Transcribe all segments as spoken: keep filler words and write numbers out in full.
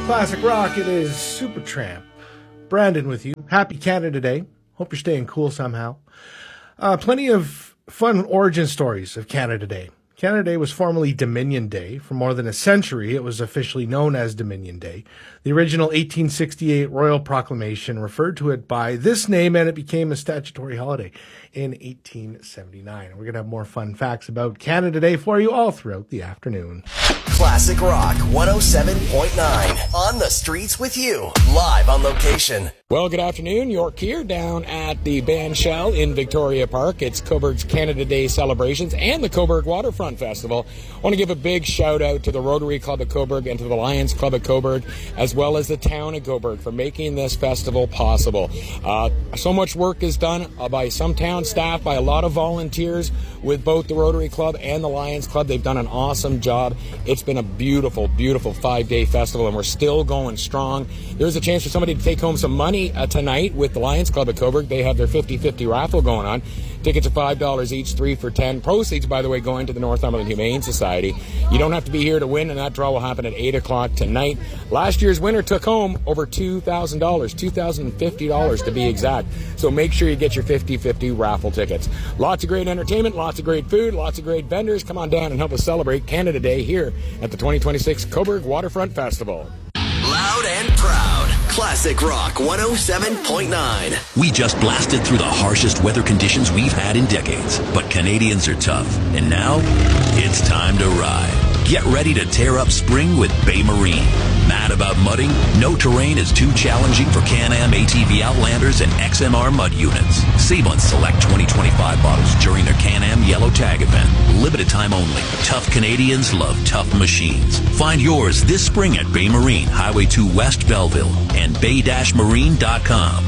Classic rock, it is Supertramp. Brandon with you. Happy Canada Day. Hope you're staying cool somehow. Uh, plenty of fun origin stories of Canada Day. Canada Day was formerly Dominion Day. For more than a century, it was officially known as Dominion Day. The original eighteen sixty-eight Royal Proclamation referred to it by this name, and it became a statutory holiday in eighteen seventy-nine. We're going to have more fun facts about Canada Day for you all throughout the afternoon. Classic Rock one oh seven point nine. On the streets with you. Live on location. Well, good afternoon. York here down at the Bandshell in Victoria Park. It's Cobourg's Canada Day celebrations and the Cobourg Waterfront Festival. I want to give a big shout out to the Rotary Club of Cobourg and to the Lions Club of Cobourg, as well as the town of Cobourg for making this festival possible. Uh, so much work is done by some town staff, by a lot of volunteers with both the Rotary Club and the Lions Club. They've done an awesome job. It's been a beautiful, beautiful five-day festival, and we're still going strong. There's a chance for somebody to take home some money uh, tonight with the Lions Club of Cobourg. They have their fifty-fifty raffle going on. Tickets are five dollars each, three for ten. Proceeds, by the way, going to the Northumberland Humane Society. You don't have to be here to win, and that draw will happen at eight o'clock tonight. Last year's winner took home over two thousand dollars, two thousand fifty dollars to be exact. So make sure you get your fifty-fifty raffle tickets. Lots of great entertainment, lots of great food, lots of great vendors. Come on down and help us celebrate Canada Day here at the twenty twenty-six Cobourg Waterfront Festival. Loud and proud. Classic Rock one oh seven point nine. We just blasted through the harshest weather conditions we've had in decades. But Canadians are tough. And now, it's time to ride. Get ready to tear up spring with Bay Marine. Mad about mudding? No terrain is too challenging for Can-Am A T V Outlanders and X M R mud units. Save on select twenty twenty-five models during their Can-Am Yellow Tag event. Limited time only. Tough Canadians love tough machines. Find yours this spring at Bay Marine, Highway two West Belleville, and bay dash marine dot com.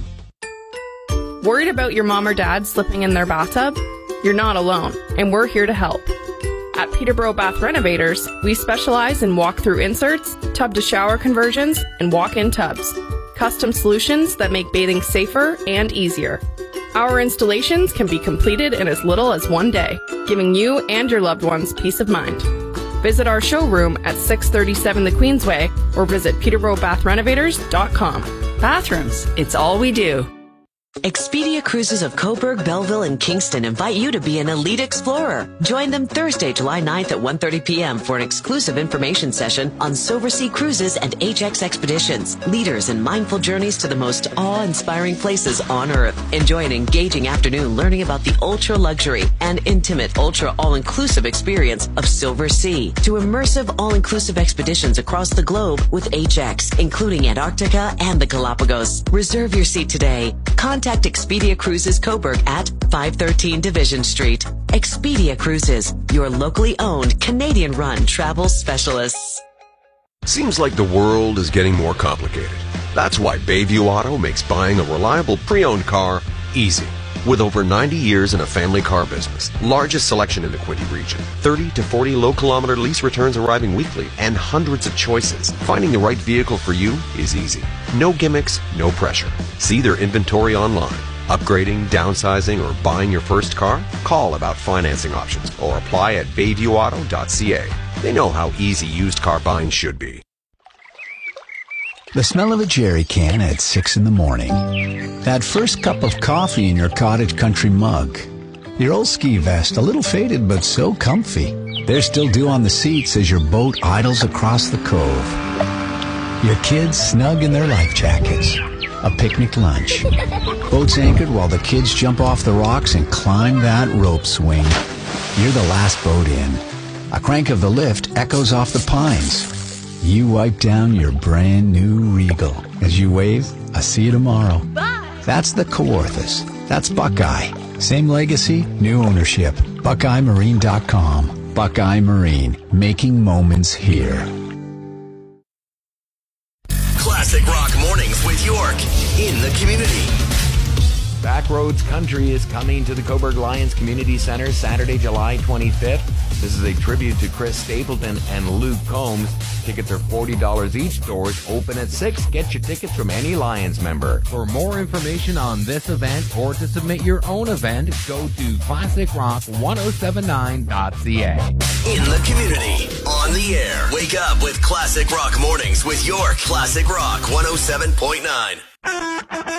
Worried about your mom or dad slipping in their bathtub? You're not alone, and we're here to help. At Peterborough Bath Renovators, we specialize in walk-through inserts, tub-to-shower conversions, and walk-in tubs. Custom solutions that make bathing safer and easier. Our installations can be completed in as little as one day, giving you and your loved ones peace of mind. Visit our showroom at six thirty-seven the Queensway or visit peterborough bath renovators dot com. Bathrooms, it's all we do. Expedia Cruises of Cobourg, Belleville, and Kingston invite you to be an elite explorer. Join them Thursday, July ninth at one thirty p.m. for an exclusive information session on Silversea Cruises and H X Expeditions, leaders in mindful journeys to the most awe-inspiring places on Earth. Enjoy an engaging afternoon learning about the ultra-luxury and intimate ultra all-inclusive experience of Silversea to immersive all-inclusive expeditions across the globe with H X, including Antarctica and the Galapagos. Reserve your seat today. Contact Expedia Cruises Cobourg at five thirteen Division Street. Expedia Cruises, your locally owned Canadian-run travel specialists. Seems like the world is getting more complicated. That's why Bayview Auto makes buying a reliable pre-owned car easy. With over ninety years in a family car business, largest selection in the Quinte region, thirty to forty low-kilometer lease returns arriving weekly, and hundreds of choices, finding the right vehicle for you is easy. No gimmicks, no pressure. See their inventory online. Upgrading, downsizing, or buying your first car? Call about financing options or apply at bayview auto dot c a. They know how easy used car buying should be. The smell of a jerry can at six in the morning. That first cup of coffee in your cottage country mug. Your old ski vest, a little faded but so comfy. There's still dew on the seats as your boat idles across the cove. Your kids snug in their life jackets. A picnic lunch. Boats anchored while the kids jump off the rocks and climb that rope swing. You're the last boat in. A crank of the lift echoes off the pines. You wipe down your brand new Regal. As you wave, I see you tomorrow. Bye. That's the Kawarthas. That's Buckeye. Same legacy, new ownership. Buckeye Marine dot com. Buckeye Marine. Making moments here. Classic Rock Mornings with York. In the community. Backroads Country is coming to the Cobourg Lions Community Center Saturday, July twenty-fifth. This is a tribute to Chris Stapleton and Luke Combs. Tickets are forty dollars each. Doors open at six. Get your tickets from any Lions member. For more information on this event or to submit your own event, go to classic rock ten seventy-nine dot c a. In the community, on the air. Wake up with Classic Rock Mornings with York. Classic Rock one oh seven point nine.